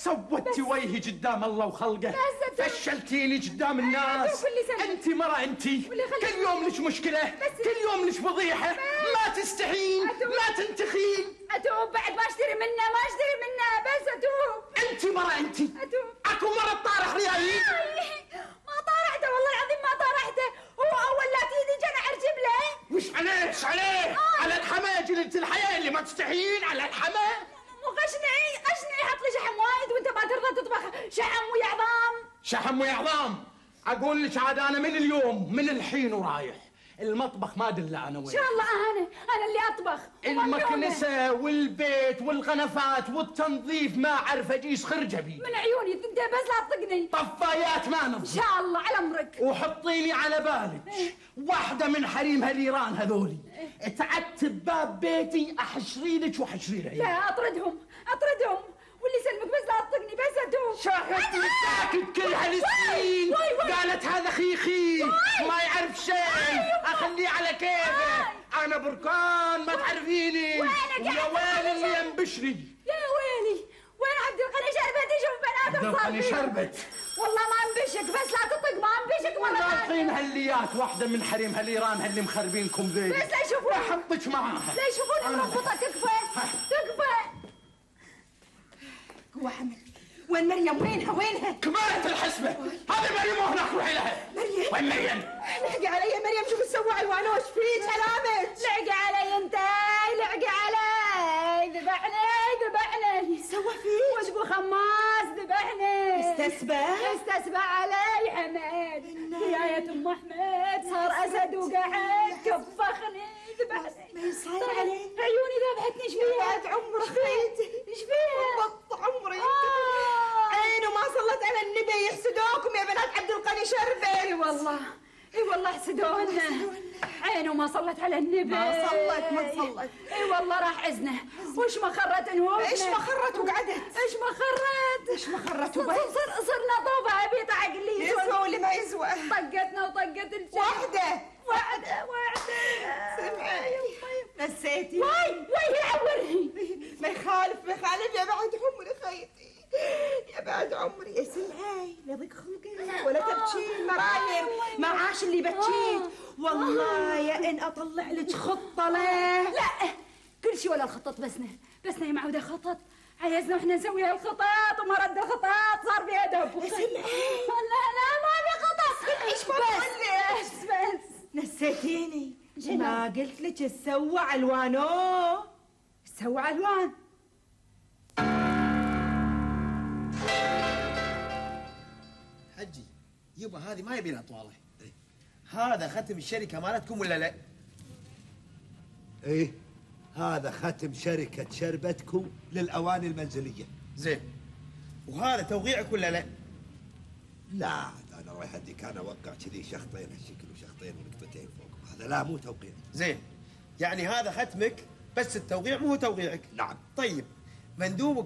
سوتي وجهي قدام الله وخلقه، فشلتيني قدام الناس. انت مرة، انت كل يوم لك مشكلة، كل يوم لك فضيحة، ما تستحين، ما تنتخين. اتوب بعد، ما اشتري منه بس اتوب. انت مرة، انت اكو مرة طارح ريايين. ما طارحته والله العظيم، ما طارحته. هو اول لا تيجي انا ارجب له. وش عليه؟ ايش عليه؟ على الحماة جلدة الحياة اللي ما تستحين على الحماة. مو قشنعي يحط لي شحم وايد وانت ما ترضى تطبخ شحم ويا عظام. شحم ويا عظام. اقول لك عاد انا من اليوم، من الحين ورايح المطبخ ما دله انا وين. ان شاء الله انا اللي اطبخ. المكنسه والبيت والغنفات والتنظيف ما اعرف اجيس خرجبي من عيوني. انت بس لا تطقني. طفايات ما نظف. ان شاء الله على امرك. وحطيني على بالك واحده من حريم هاليران هذولي تعتب باب بيتي احشري لك وحشري لها. لا اطردهم واللي يسلمك بس لا تطقني بس اتوب. شاهدتي ساكت كل هالسنين قالت هذا خيخي ما يعرف شيء، اخليه على كيفه. انا بركان ما تعرفيني. ويا ويل اللي ينبشري. يا ويلي وين عبد القني شربت؟ يشوف بناتهم صار شربت. والله ما انبشك بس لا تطق، ما انبشك مرة ثانية. ناطين هالليات واحدة من حريم هاليران هاللي مخربينكم ذي. بس لا يشوفون. احطك معاها. لا يشوفون مربوطة. تكفى. قوة حمل. وين مريم؟ وينها؟ كبرت الحسبة. هذه مريم وهناك روحي لها. مريم؟ وين مريم؟ لحقي علي يا مريم، شو بتسوي على الوانوش فيك؟ سلامك. لحقي علي انت، لحقي علي. ذبحني. سوى فيك؟ وجبه خماس ذبحني. استسبى علي حمد. نهاية ام احمد صار اسد وقعد كفخني ذبحني. ما يصير عليه. عيوني ذبحتني. ايش فيها؟ بعد عمرك ايش فيها؟ بط عمري. عينه ما صلت على النبي. يحسدوكم يا بنات عبد القني شربت. اي والله حسدونا. عينه ما صلت على النبي. ما صلت. اي والله راح عزنا. وش ما خرت نوفنا. ايش ما خرت وقعدت. ايش ما خرت وبس. صرنا طوبة بيت عقلي. يسوى واللي ما يسوى. طقتنا وطقت الجنة. واحدة. سمعي نسيتي. واي يعورني. ما يخالف يا بعد عمري خيتي. يا بعد عمري. يا سمعي لا ضيق خلقي ولا تبكين مرايم. ما عاش اللي بكيت والله. يا ان اطلع لك خطه له. لا كل شيء ولا الخطط. بسنا يا معودة خطط. عايزنا واحنا نسوي هالخطط وما رد الخطط صار بها دب. يا سمعي لا ما في خطط. ايش بس نسيتيني. ما قلت لك تسوى الوانو. سوى الوان. حجي يبا هذه ما يبي لها طواله. هذا ختم الشركه مالتكم ولا لا؟ ايه هذا ختم شركة شربتكم للأواني المنزلية. زين. وهذا توقيعك ولا لا؟ لا أنا رايح أدي كان أوقع كذي شخطين هالشكل وشخطين ونقطتين فوق. هذا لا مو توقيع. زين. يعني هذا ختمك بس التوقيع مو توقيعك. نعم. طيب مندوبك